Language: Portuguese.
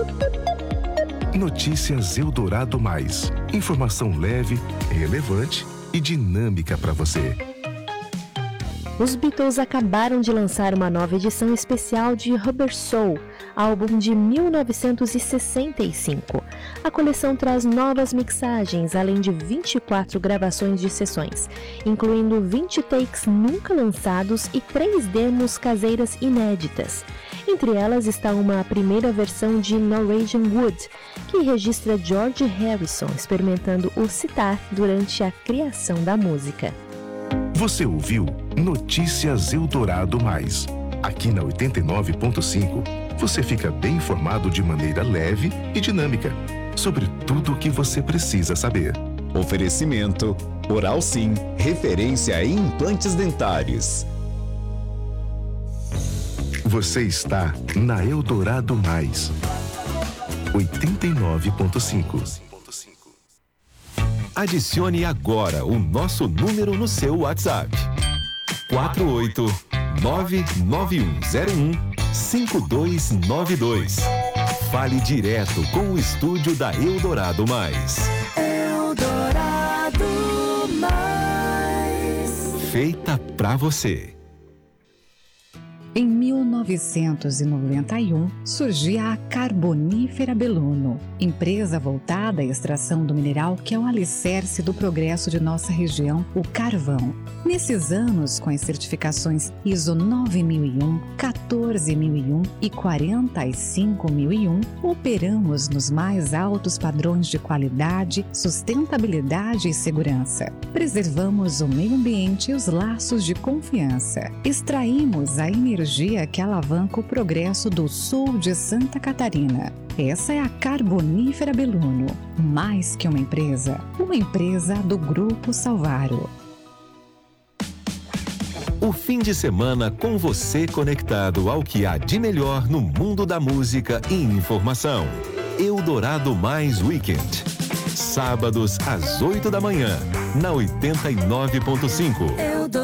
Notícias Eldorado Mais. Informação leve, relevante e dinâmica para você. Os Beatles acabaram de lançar uma nova edição especial de Rubber Soul, álbum de 1965. A coleção traz novas mixagens, além de 24 gravações de sessões, incluindo 20 takes nunca lançados e 3 demos caseiras inéditas. Entre elas está uma primeira versão de Norwegian Wood, que registra George Harrison experimentando o sitar durante a criação da música. Você ouviu Notícias Eldorado Mais. Aqui na 89.5, você fica bem informado de maneira leve e dinâmica sobre tudo o que você precisa saber. Oferecimento Oral Sim, referência em implantes dentários. Você está na Eldorado Mais. 89.5. Adicione agora o nosso número no seu WhatsApp. 48991015292. Fale direto com o estúdio da Eldorado Mais. Eldorado Mais. Feita pra você. Em 1991, surgia a Carbonífera Belluno, empresa voltada à extração do mineral que é o alicerce do progresso de nossa região, o carvão. Nesses anos, com as certificações ISO 9001, 14001 e 45001, operamos nos mais altos padrões de qualidade, sustentabilidade e segurança. Preservamos o meio ambiente e os laços de confiança. Extraímos a energia que alavanca o progresso do sul de Santa Catarina. Essa é a Carbonífera Belluno, mais que uma empresa do Grupo Salvaro. O fim de semana com você conectado ao que há de melhor no mundo da música e informação. Eldorado Mais Weekend. Sábados às 8 da manhã, na 89.5.